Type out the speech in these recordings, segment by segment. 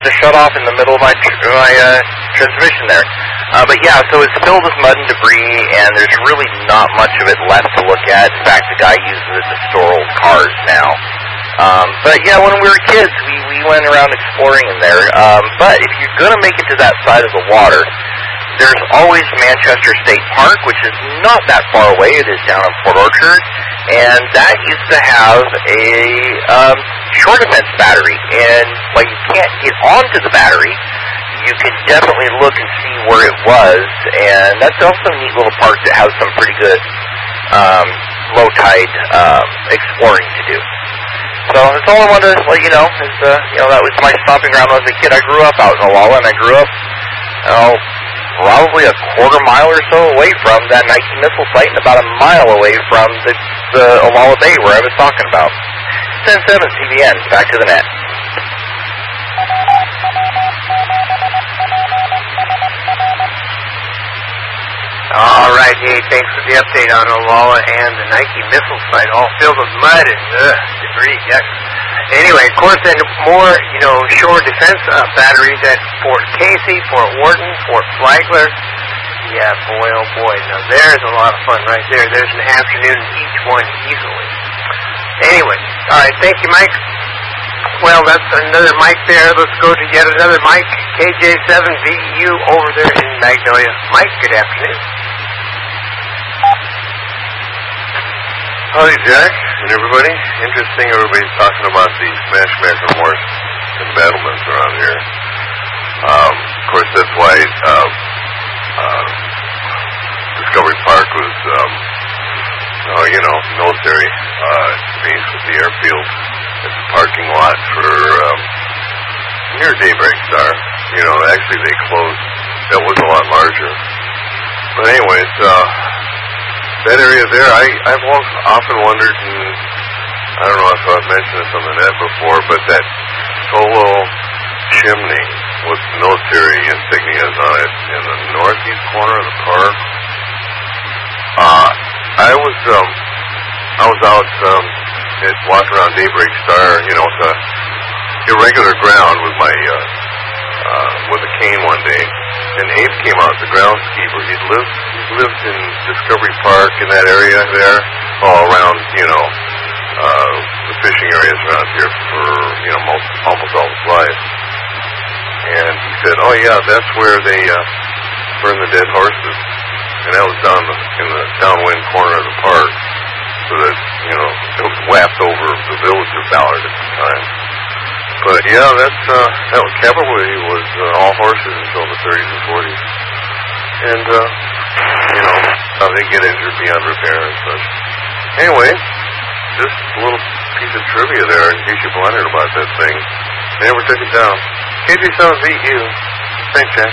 to shut off in the middle of my transmission there. But yeah, so it's filled with mud and debris, and there's really not much of it left to look at. In fact, the guy uses it to store old cars now. But yeah, when we were kids, we went around exploring in there. But if you're going to make it to that side of the water, there's always Manchester State Park, which is not that far away. It is down in Port Orchard, and that used to have a shore defense battery. And while you can't get onto the battery, you can definitely look and see where it was. And that's also a neat little park that has some pretty good low tide exploring to do. So that's all I wanted to let you know. Is that was my stomping ground when I was a kid. I grew up out in Olalla, and I grew up probably a quarter mile or so away from that Nike missile site, and about a mile away from the Olalla Bay where I was talking about. 10-7 CBN, back to the net. All right, hey, thanks for the update on Olalla and the Nike missile site, all filled with mud and debris. Yuck. Anyway, of course, then more, shore defense batteries at Fort Casey, Fort Wharton, Fort Flagler. Yeah, boy, oh boy. Now, there's a lot of fun right there. There's an afternoon in each one easily. Anyway, all right, thank you, Mike. Well, that's another Mike there. Let's go to yet another Mike, KJ7VU over there in Magnolia. Mike, good afternoon. Howdy, Jack, and everybody. Interesting, everybody's talking about the Smash American Horse embattlements around here. Of course, that's why Discovery Park was, military base with the airfield. It's a parking lot for near Daybreak Star. Actually they closed. That was a lot larger. But anyways, that area there, I've often wondered, and I don't know if I've mentioned this on the net before, but that solo chimney with military insignias on it in the northeast corner of the park. I was out walking around Daybreak Star, it's a irregular ground with my with a cane one day, and Abe came out, the groundskeeper. He'd lived in Discovery Park in that area there, all around, the fishing areas around here for, almost all his life. And he said, oh yeah, that's where they burn the dead horses. And that was down in the downwind corner of the park, so that, it was west over the village of Ballard at the time. But yeah, that cavalry was all horses until the 30s and 40s. And, how they get injured beyond repair and such. Anyway, just a little piece of trivia there in case you're wondering about that thing. They never took it down. KJ7VU. Thanks, Jack.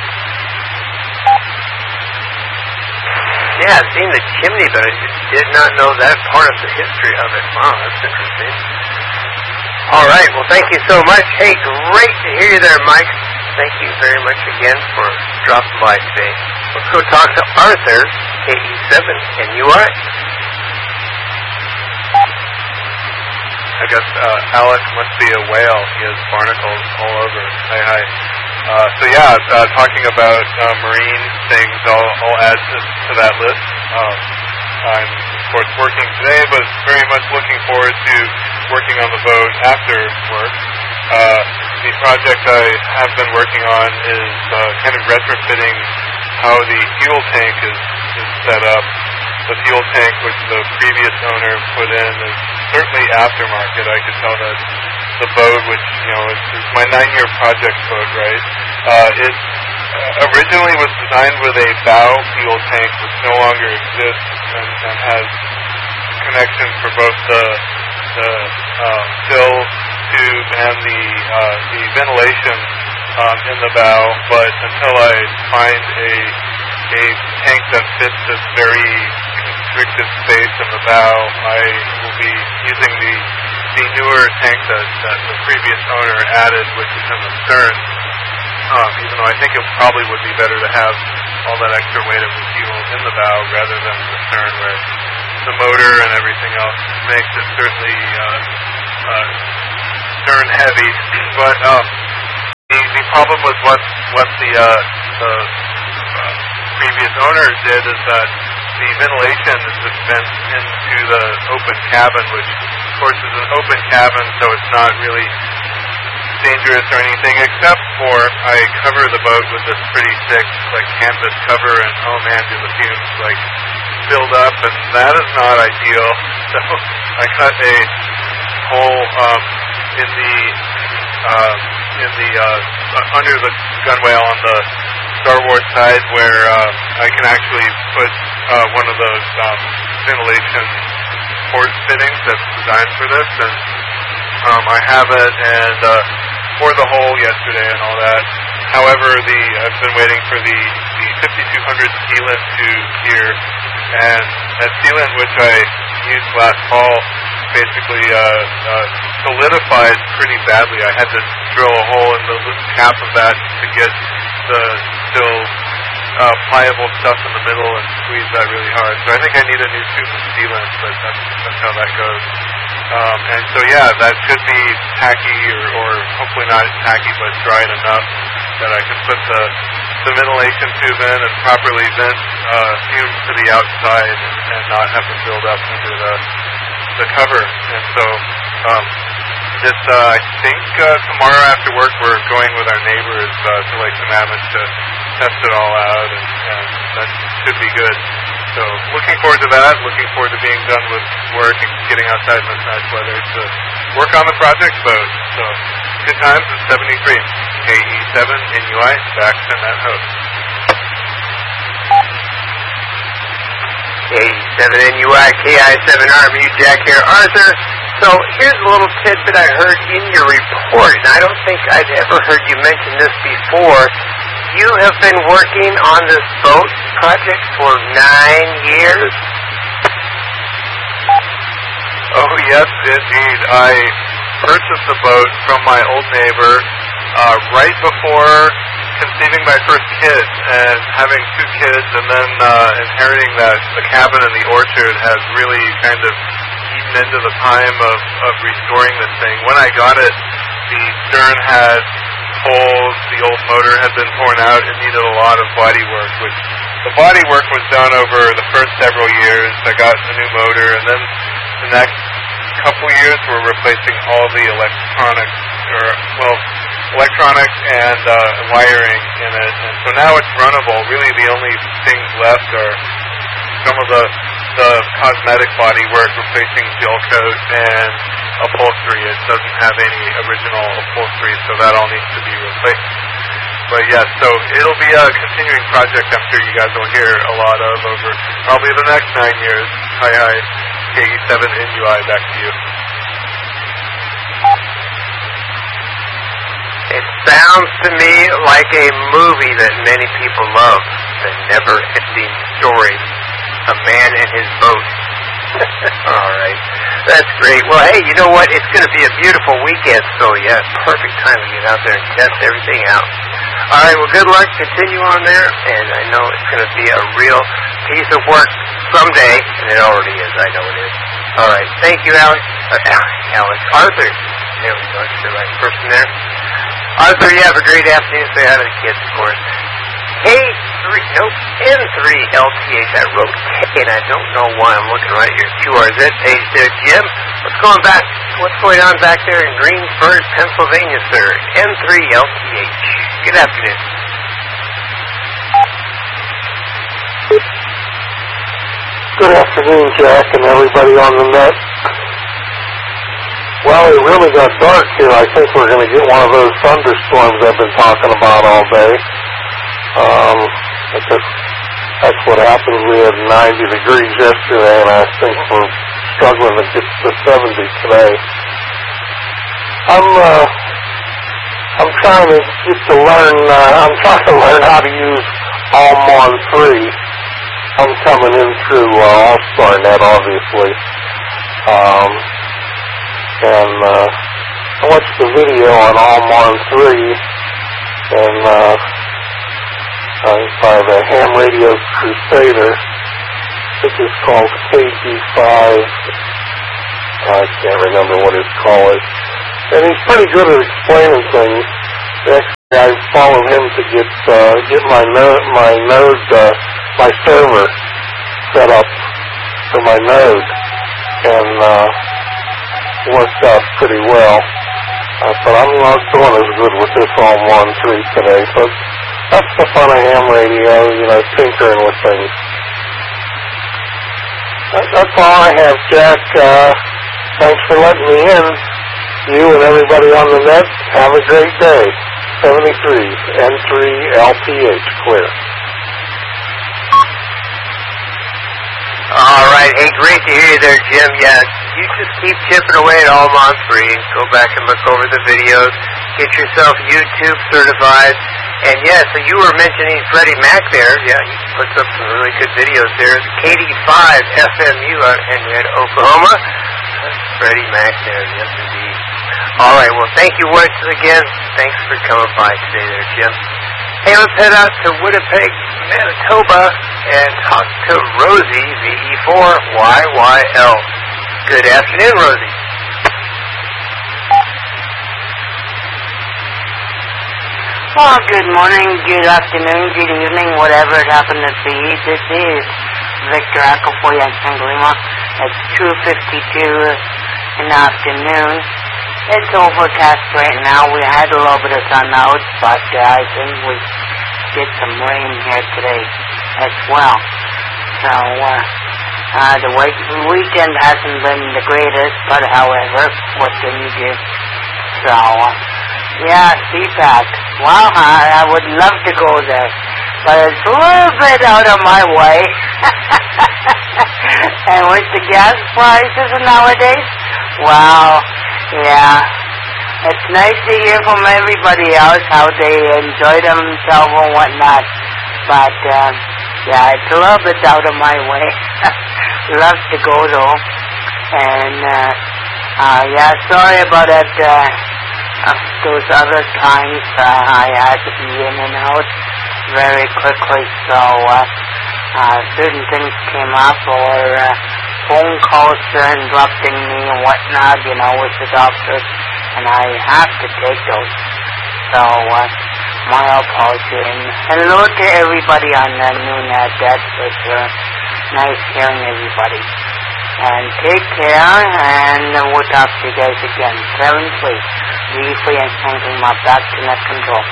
Yeah, I've seen the chimney, but I just did not know that part of the history of it. Wow, that's interesting. All right, well, thank you so much. Hey, great to hear you there, Mike. Thank you very much again for dropping by today. Let's go talk to Arthur, KE7NUI. I guess Alex must be a whale. He has barnacles all over. Hi. Talking about marine things, I'll add to that list. I'm, of course, working today, but very much looking forward to working on the boat after work. The project I have been working on is kind of retrofitting how the fuel tank is set up. The fuel tank, which the previous owner put in, is certainly aftermarket. I could tell that the boat, which, is my 9-year project boat, right? It originally was designed with a bow fuel tank, which no longer exists, and has connections for both the fill tube and the ventilation in the bow. But until I find a tank that fits this very constricted space in the bow, I will be using the newer tank that the previous owner added, which is in the stern. Even though I think it probably would be better to have all that extra weight of the fuel in the bow rather than the stern, where the motor and everything else makes it certainly stern heavy. But problem with what the previous owner did is that the ventilation is just vent into the open cabin, which of course is an open cabin, so it's not really dangerous or anything, except for I cover the boat with this pretty thick canvas cover, and oh man, do the fumes build up, and that is not ideal. So I cut a hole in the under the gunwale on the starboard side where I can actually put one of those ventilation port fittings that's designed for this, and I have it and poured the hole yesterday and all that. However, I've been waiting for the 5200 sealant to cure, and that sealant, which I used last fall, basically solidified pretty badly. I had to drill a hole in the cap of that to get the still pliable stuff in the middle and squeeze that really hard. So I think I need a new tube of sealant, but that's how that goes. And so yeah, that should be tacky or hopefully not tacky, but dried enough that I can put the ventilation tube in and properly vent fumes to the outside and not have them build up under the cover. And so I think tomorrow after work we're going with our neighbors to Lake Sammamish to test it all out, and that should be good. So looking forward to that, looking forward to being done with work and getting outside in this nice weather to work on the project boat. So good times at 73. KE7 NUI, back to that host. KE7 NUI, KI7R, Mute Jack here. Arthur, so here's a little tidbit I heard in your report, and I don't think I'd ever heard you mention this before. You have been working on this boat project for 9 years? Oh, yes, indeed. I purchased the boat from my old neighbor right before conceiving my first kid, and having 2 kids and then inheriting the cabin and the orchard has really kind of eaten into the time of restoring this thing. When I got it, the stern had holes, the old motor had been torn out, it needed a lot of body work, which the body work was done over the first several years. I got a new motor, and then the next couple years we're replacing all the electronics and wiring in it, and so now it's runnable. Really the only things left are some of the cosmetic body work, replacing gel coat and upholstery. It doesn't have any original upholstery, so that all needs to be replaced. But yes, so it'll be a continuing project I'm sure you guys will hear a lot of over probably the next 9 years. Hi, KE7 NUI, back to you. It sounds to me like a movie that many people love, the never-ending story, A Man and His Boat. All right, that's great. Well, hey, you know what? It's going to be a beautiful weekend, so yeah, perfect time to get out there and test everything out. All right, well, good luck. Continue on there, and I know it's going to be a real piece of work someday, and it already is. I know it is. All right, thank you, Alex. Arthur. There we go. It's the right person there. Arthur, you have a great afternoon. Say hi to the kids, of course. N3 LTH. I wrote K, and I don't know why I'm looking right here. 2RZ. Hey there, Jim. What's going on back there in Greensburg, Pennsylvania, sir? N3 LTH. Good afternoon. Good afternoon, Jack, and everybody on the net. Well, it really got dark here. I think we're going to get one of those thunderstorms I've been talking about all day. Because that's what happened. We had 90 degrees yesterday, and I think we're struggling to get to 70 today. I'm trying to learn how to use Almon 3. I'm coming in through AllStarNet, obviously. And I watched the video on Almon 3, and by the Ham Radio Crusader. I think it's called KG5. I can't remember what it's called. And he's pretty good at explaining things. Actually, I follow him to get my server set up for my node, and worked out pretty well. But I'm not doing as good with this ALM 1.3 today. But that's the fun of ham radio, tinkering with things. That's all I have, Jack. Thanks for letting me in. You and everybody on the net, have a great day. 73, N3LPH, clear. All right. Hey, great to hear you there, Jim. Yeah, you just keep chipping away at ALM 3. Go back and look over the videos. Get yourself YouTube certified. And yeah, so you were mentioning Freddie Mac there. Yeah, he puts up some really good videos there. KD5 FMU out in Henrietta, Oklahoma. That's Freddie Mac there. Yes, indeed. All right. Well, thank you once again. Thanks for coming by today there, Jim. Hey, let's head out to Winnipeg, Manitoba, and talk to Rosie, VE4YYL. Good afternoon, Rosie. Well, good morning, good afternoon, good evening, whatever it happened to be. This is Victor Echo for Yansanglima. It's 2:52 in the afternoon. It's overcast right now. We had a little bit of sun out, but I think we get some rain here today as well. So, the weekend hasn't been the greatest, but however, what can you do? So, yeah, CPAC. Wow, I would love to go there, but it's a little bit out of my way. And with the gas prices nowadays, wow, yeah. It's nice to hear from everybody else how they enjoy themselves and whatnot. But, yeah, it's a little bit out of my way. Love to go though. And, yeah, sorry about it. Those other times I had to be in and out very quickly. So, certain things came up or phone calls interrupting me and whatnot, with the doctor. And I have to take those. So, my apology. And hello to everybody on the new net. That's for sure. Nice hearing everybody. And take care, and we'll talk to you guys again. 7 please. Briefly and hanging my back to net control.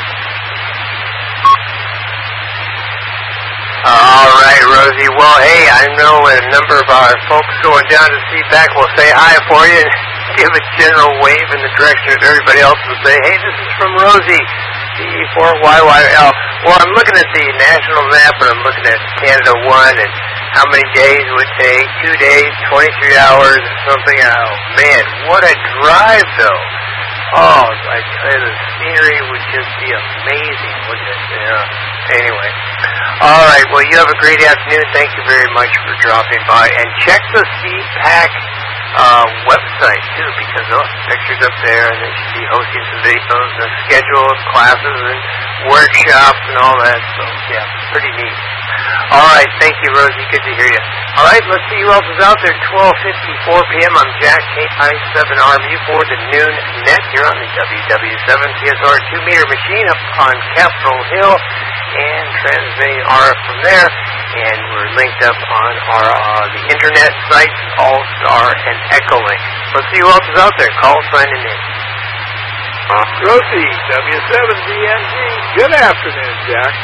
All right, Rosie. Well, hey, I know a number of our folks going down to CPAC will say hi for you and give a general wave in the direction of everybody else and say, hey, this is from Rosie, VE4YYL. Well, I'm looking at the national map, and I'm looking at Canada 1 and how many days it would take. 2 days, 23 hours, or something. Oh, man, what a drive, though. Oh, I tell you, the scenery would just be amazing, wouldn't it? Yeah. Anyway. All right, well, you have a great afternoon. Thank you very much for dropping by. And check the CPAC website, too, because those pictures up there, and they should be hosting some videos, and a schedule of classes and workshops and all that. So, yeah, pretty neat. All right, thank you, Rosie. Good to hear you. All right, let's see who else is out there. 12:54 p.m. I'm Jack, KI7RMU for the noon net here on the WW7 TSR 2-meter machine up on Capitol Hill and transmitting RF from there. And we're linked up on our the internet sites, All-Star and Echolink. Let's see who else is out there. Call signing in. Grossi, W7DNG. Good afternoon, Jack.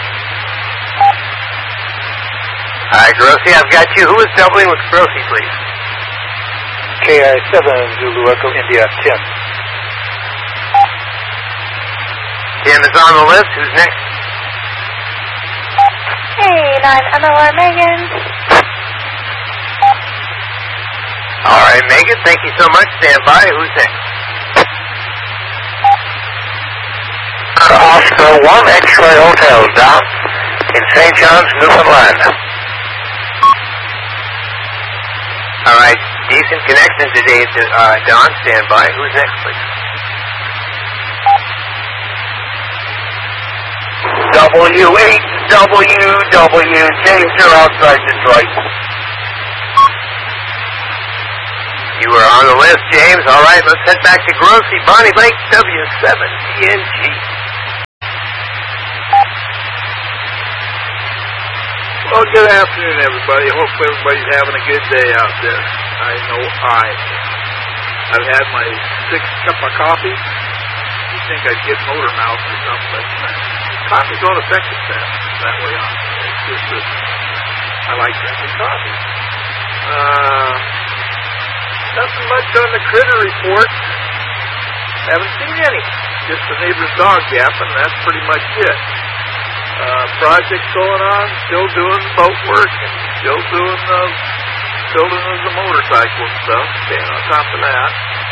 Hi, Grossi, I've got you. Who is doubling with Grossi, please? KI7 Zulu Echo India, Tim. Tim is on the list. Who's next? Hey, 9 MLR Megan. All right, Megan, thank you so much. Stand by. Who's next? Oscar 1 X-Ray Hotel, down in St. John's, Newfoundland. All right, decent connection today, Don. Stand by. Who's next, please? W8WW, James, you're outside Detroit. You are on the list, James. All right, let's head back to Grossi. Bonnie Lake, W7DNG. Good afternoon, everybody. Hope everybody's having a good day out there. I know I've had my 6th cup of coffee. You think I'd get motor mouth or something, but coffee don't affect it that way on. It's just that I like drinking coffee. Nothing much on the critter report. Haven't seen any. Just the neighbor's dog yapping, and that's pretty much it. Projects going on, still doing boat work, and still doing building of the motorcycle and stuff, staying on top of that.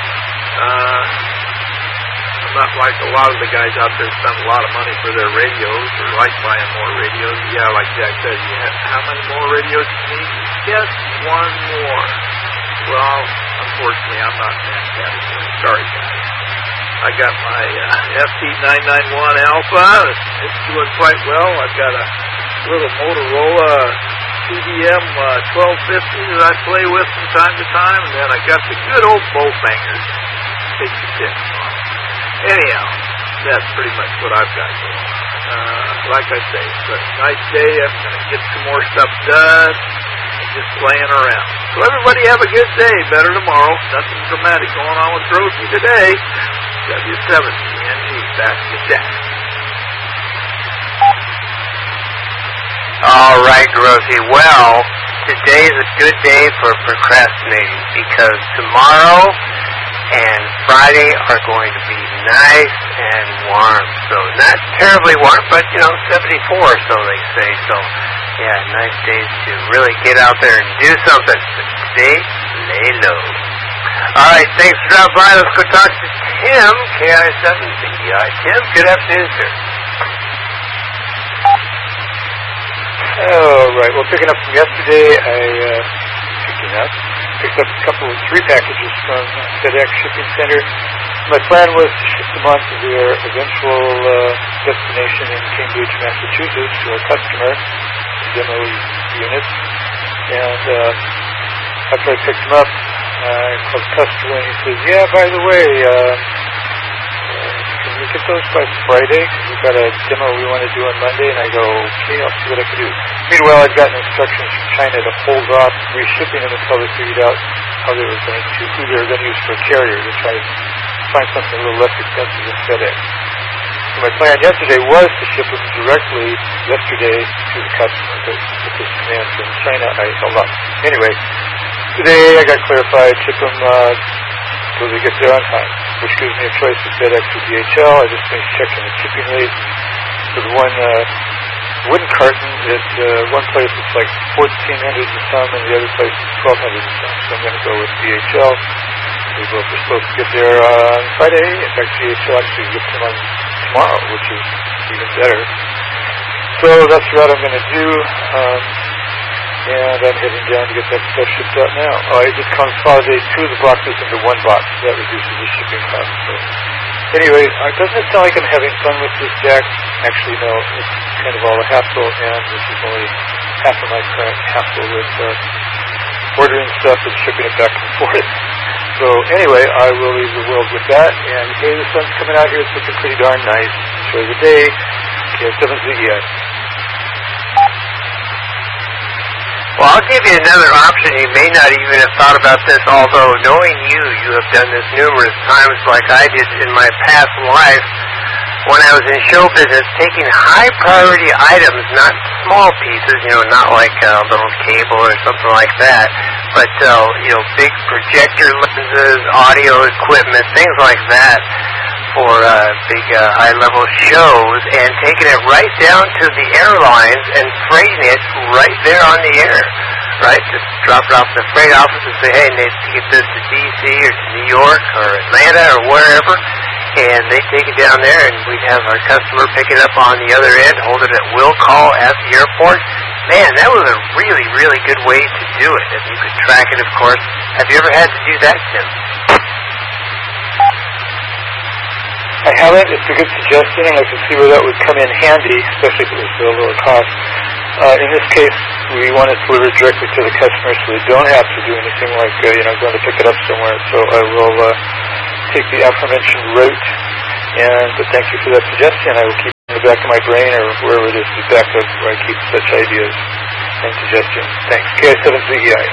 I'm not like a lot of the guys out there spend a lot of money for their radios or like buying more radios. Yeah, like Jack said, how many more radios do you need? Just one more. Well, unfortunately, I'm not in that category. Sorry, guys. I got my FT991 Alpha. It's doing quite well. I've got a little Motorola CDM 1250 that I play with from time to time, and then I got the good old bow bangers. Take the tips on. Anyhow, that's pretty much what I've got going on. Like I say, it's a nice day. I'm going to get some more stuff done. Just playing around. So everybody have a good day. Better tomorrow. Nothing dramatic going on with Grossi today. W7CNG, back to Jack. All right, Grossi. Well, today's a good day for procrastinating because tomorrow and Friday are going to be nice and warm. So not terribly warm, but 74 or so they say. So yeah, nice days to really get out there and do something. But today, lay low. All right, thanks for dropping by. Let's go talk to Tim, KI7BI. Tim, good afternoon, sir. All right. Well, picking up from yesterday, I picked up 3 packages from FedEx Shipping Center. My plan was to ship them on to their eventual destination in Cambridge, Massachusetts, to a customer, demo units. And after I picked them up, I called the customer and he says, yeah, by the way, can we get those by Friday? Because we've got a demo we want to do on Monday. And I go, okay, I'll see what I can do. Meanwhile, I'd gotten instructions from China to hold off reshipping them until they figured out who they were going to use for a carrier to try to find something a little less expensive than FedEx. So my plan yesterday was to ship them directly yesterday to the customer, but with this command from China, I held up. Anyway, today I got clarified, ship them so they get there on time, which gives me a choice of FedEx or DHL. I just finished checking the shipping rate for the one wooden carton. At one place it's like $1,400 and some, and the other place it's $1,200 and some. So I'm going to go with DHL. They both are supposed to get there on Friday. In fact, DHL actually gets them on tomorrow, which is even better. So that's what I'm going to do. And I'm heading down to get that stuff shipped out now. I just consolidate 2 of the boxes into 1 box. That reduces the shipping cost. So anyway, doesn't it sound like I'm having fun with this, Jack? Actually, no. It's kind of all a hassle, and this is only half of my current hassle with ordering stuff and shipping it back and forth. So anyway, I will leave the world with that. And hey, the sun's coming out here. It's looking pretty darn nice. Enjoy the day. KI7BI. Well, I'll give you another option. You may not even have thought about this, although knowing you have done this numerous times like I did in my past life when I was in show business, taking high-priority items, not small pieces, not like a little cable or something like that, but, big projector lenses, audio equipment, things like that for big high-level shows, and taking it right down to the airlines and freighting it right there on the air, right? Just drop it off the freight office and say, hey, need to get this to D.C. or to New York or Atlanta or wherever, and they take it down there, and we'd have our customer pick it up on the other end, hold it at will call at the airport. Man, that was a really, really good way to do it. If you could track it, of course. Have you ever had to do that, Tim? I haven't. It's a good suggestion, and I can see where that would come in handy, especially if it was for a lower cost. In this case, we want it delivered directly to the customer, so they don't have to do anything like, going to pick it up somewhere. So I will take the aforementioned route, but thank you for that suggestion. I will keep it in the back of my brain or wherever it is, the back of where I keep such ideas. and suggestions. Thanks. KS7CEI.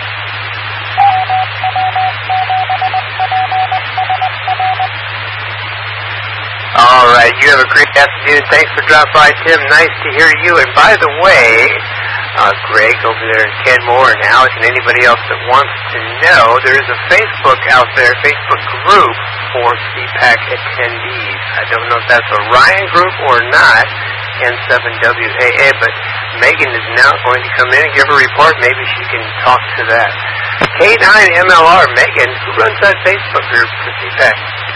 All right, you have a great afternoon. Thanks for dropping by, Tim. Nice to hear you. And by the way, Greg over there and Kenmore and Alex and anybody else that wants to know, there is a Facebook out there, Facebook group for CPAC attendees. I don't know if that's a Ryan group or not, N7WAA, but Megan is now going to come in and give a report. Maybe she can talk to that. K9MLR, Megan, who runs that Facebook group for CPAC?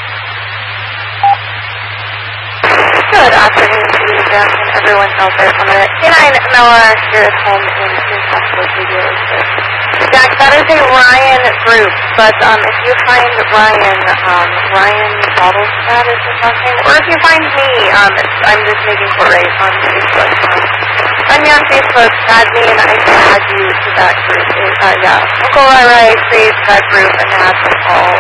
Good afternoon to you, Jack, and everyone out there from the K9MLR here at home in Newcastle Radio. Jack, that is a Ryan group, but if you find Ryan Bottlestad is his last name, or if you find me, I'm just making for right on Facebook. Find me on Facebook, add me, and I can add you to that group. Uncle Rai creates that group and has them all.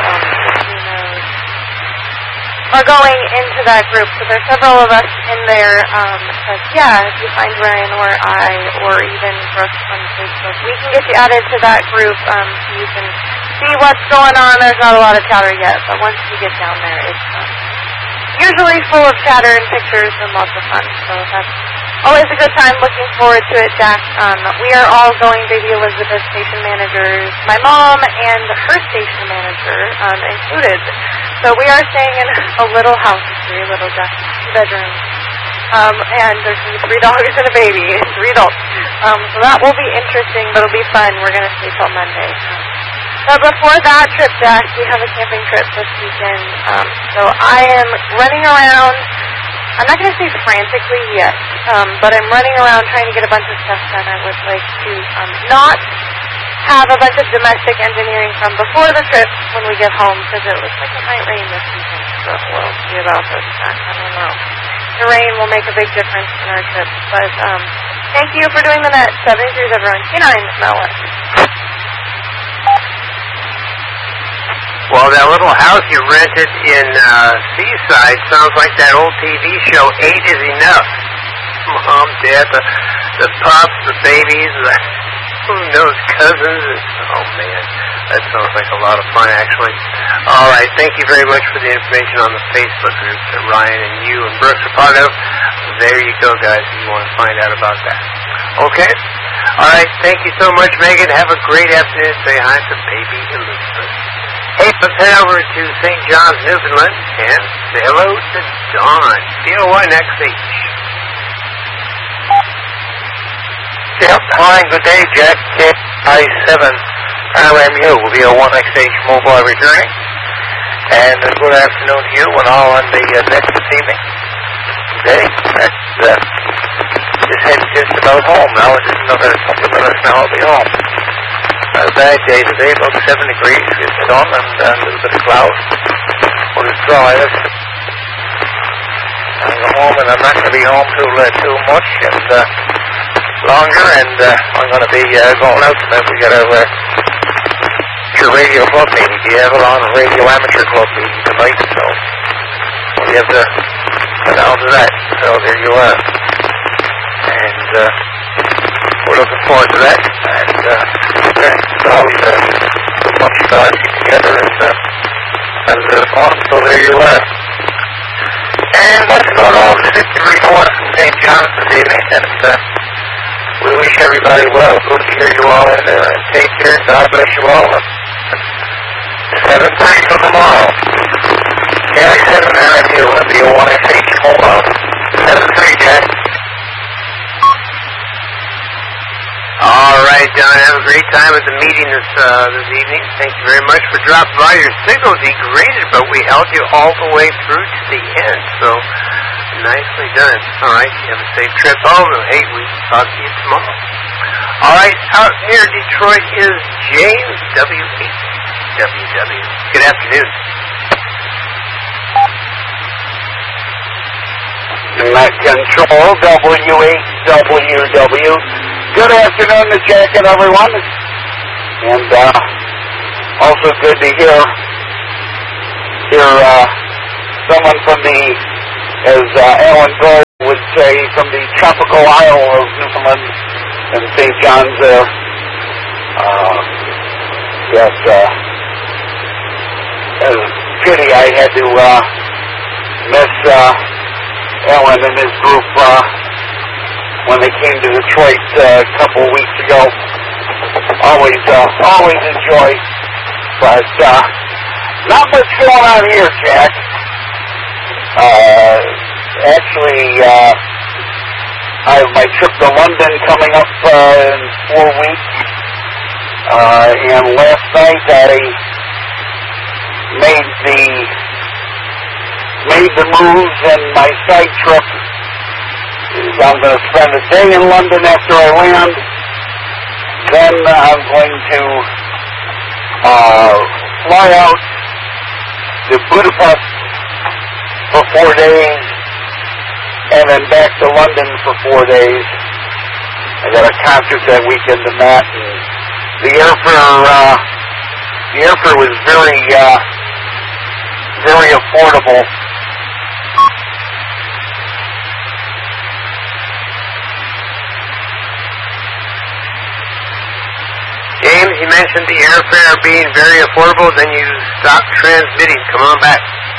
Are going into that group, so there's several of us in there. If you find Ryan or I, or even Brooks on Facebook, we can get you added to that group so you can see what's going on. There's not a lot of chatter yet, but once you get down there, it's usually full of chatter and pictures and lots of fun. So that's always a good time. Looking forward to it, Jack. We are all going, Baby Elizabeth station managers, my mom and her station manager included. So we are staying in a little house, very little, Jack, 2 bedrooms. And there's 3 dogs and a baby, 3 adults. So that will be interesting, but it'll be fun. We're going to stay till Monday. But before that trip, Jack, we have a camping trip this weekend. So I am running around. I'm not going to say frantically yet, but I'm running around trying to get a bunch of stuff done. I would like to not have a bunch of domestic engineering from before the trip when we get home, because it looks like it might rain this weekend. So we'll see about this. I don't know. The rain will make a big difference in our trip. But thank you for doing the net. 73s, everyone. K9MLR. Well, that little house you rented in Seaside sounds like that old TV show, 8 is Enough. Mom, Dad, the pups, the babies, who knows, cousins. Oh, man, that sounds like a lot of fun, actually. All right, thank you very much for the information on the Facebook group that Ryan and you and Brooks are part of. There you go, guys, if you want to find out about that. Okay? All right, thank you so much, Megan. Have a great afternoon. Say hi to Baby Elizabeth. Hey, let's head over to St. John's, Newfoundland, and say hello to Dawn, D-O-N-X-H. Yep, hi, good day, Jack. I-7 RMU will be a 1XH mobile returning. And a good afternoon to you and all on the net this evening. Okay, just heading just about home now. It's another couple of minutes now, I'll be home. A bad day today, about 7 degrees, it's sun and a little bit of cloud. But it's dry. I'll go home and I'm not going to be home too much and longer, and I'm going to be going out tonight. We got a radio club meeting, the Avalon Radio Amateur Club meeting tonight, so we have to go down to that. So there you are. And we're looking forward to that. And it's always so much fun together and have a bit of fun. So there you are. And that's about all the report from St. John's this evening. And we wish everybody well. Good to hear you all in there. And take care. God bless you all. 7:30 till tomorrow. KI-7 RMU will be a 1XH mobile. 7:30, Jack. All right, John. Have a great time at the meeting this evening. Thank you very much for dropping by. Your signal degraded, but we held you all the way through to the end. So nicely done. All right. You have a safe trip home. Hey, we talk to you tomorrow. All right. Out near Detroit is James WHWW. Good afternoon. Net Control WHWW. Good afternoon to Jack and everyone. And also good to hear someone from the, as Alan Gold would say, from the tropical isle of Newfoundland and St. John's there. Yes, it was a pity I had to miss Ellen and his group when they came to Detroit a couple weeks ago. Always enjoy, but not much going on here, Jack. Actually, I have my trip to London coming up in 4 weeks, and last night I made the moves, and my side trip is I'm going to spend a day in London after I land. Then I'm going to fly out to Budapest for 4 days, and then back to London for 4 days. I got a concert that weekend in that, and the airfare was very affordable. James, you mentioned the airfare being very affordable, then you stopped transmitting. Come on back.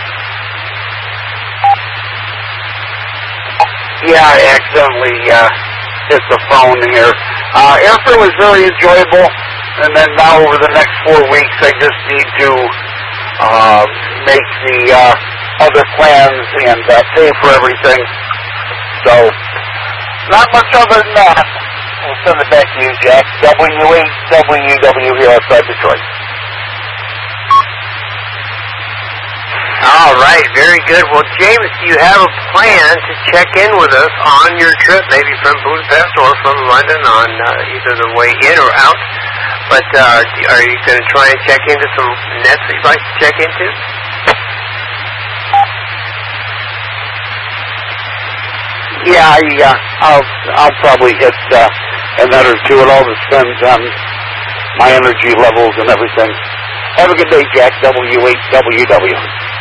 Yeah, I accidentally hit the phone here. Airfare was very enjoyable, and then now over the next 4 weeks I just need to make the other plans and pay for everything. So, not much other than that. We'll send it back to you, Jack. W8WW here outside Detroit. All right, very good. Well, James, do you have a plan to check in with us on your trip, maybe from Budapest or from London on either the way in or out? But are you going to try and check into some nets that you'd like to check into? Yeah, I'll probably hit a net or two. It all depends on my energy levels and everything. Have a good day, Jack. W8WW.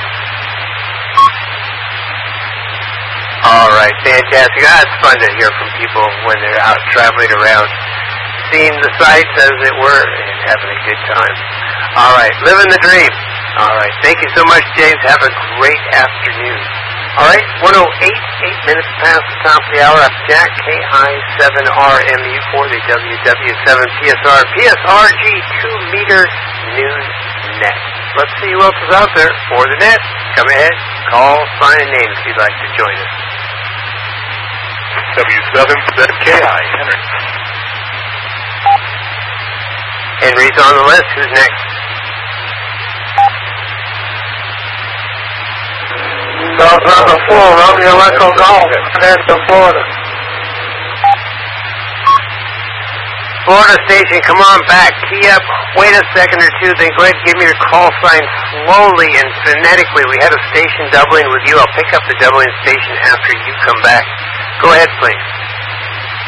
All right, fantastic. It's fun to hear from people when they're out traveling around, seeing the sights, as it were, and having a good time. All right, living the dream. All right, thank you so much, James. Have a great afternoon. All right, 1:08, 8 minutes past the top of the hour. That's Jack, KI7RMU for the WW7PSR, PSRG 2-meter noon net. Let's see who else is out there for the net. Come ahead, call, sign, and name if you'd like to join us. W7ZKI, Henry. Henry's on the list. Who's next? South number 4, Romeo Echo Golf, Atlanta, Florida. Florida station, come on back. Key up, wait a second or two, then go ahead and give me your call sign slowly and phonetically. We had a station doubling with you. I'll pick up the doubling station after you come back. Go ahead, please.